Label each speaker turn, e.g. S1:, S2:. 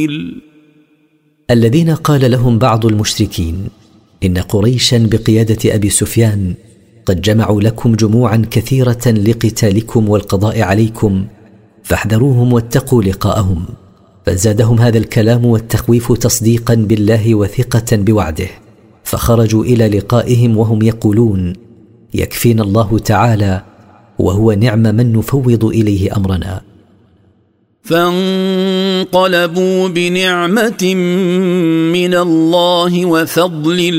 S1: الذين قال لهم بعض المشركين إن قريشا بقيادة أبي سفيان قد جمعوا لكم جموعا كثيرة لقتالكم والقضاء عليكم فاحذروهم واتقوا لقاءهم، فزادهم هذا الكلام والتخويف تصديقا بالله وثقة بوعده، فخرجوا إلى لقائهم وهم يقولون يكفينا الله تعالى وهو نعم من نفوض إليه أمرنا.
S2: فانقلبوا بنعمة من الله وفضل